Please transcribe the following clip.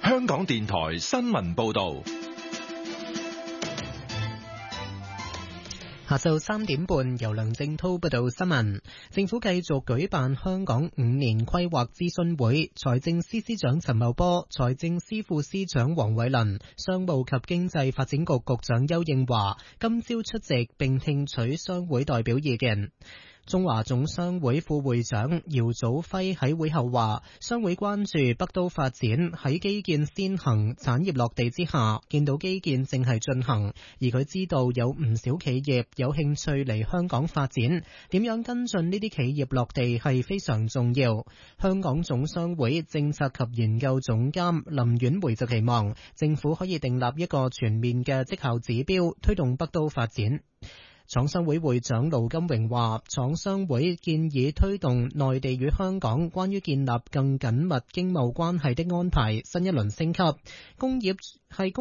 香港電台新聞報道。 下晝3點半，由梁正滔報道新聞。政府繼續舉辦香港5年規劃諮詢會，財政司司長陳茂波、財政司副司長黃偉綸、商務及經濟發展局局長丘應樺今朝出席並聽取商會代表意見。中華總商會副會長姚祖輝喺會後話，商會關注北都發展喺基建先行、產業落地之下，見到基建正係進行，而佢知道有唔少企業有興趣嚟香港發展，點樣跟進呢啲企業落地係非常重要。香港總商會政策及研究總監林婉梅就期望政府可以訂立一個全面嘅績效指標，推動北都發展。廠商會會長盧金榮話，廠商會建議推動內地與香港關於建立更緊密經貿關係的安排新一輪升級，工業